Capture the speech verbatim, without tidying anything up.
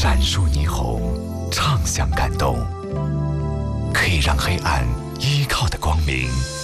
闪烁霓虹，唱响感动，可以让黑暗依靠的光明